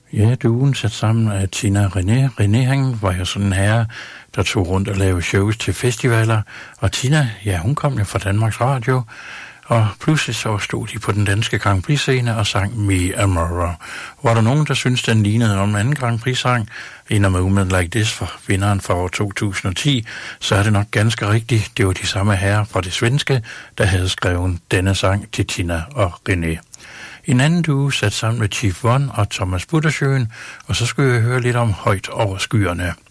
Ja, duen sat sammen af Tina René. René, han var jo sådan en herre, der tog rundt og lavede shows til festivaler. Og Tina, ja, hun kom jo fra Danmarks Radio. Og pludselig så stod de på den danske Grand Prix-scene og sang Me Amora. Var der nogen, der syntes, den lignede om en anden Grand Prix-sang? In a Moment Like This for vinderen for år 2010, så er det nok ganske rigtigt. Det var de samme herrer fra det svenske, der havde skrevet denne sang til Tina og René. En anden duo sat sammen med Chief One og Thomas Buttersjøen, og så skulle jeg høre lidt om Højt over skyerne.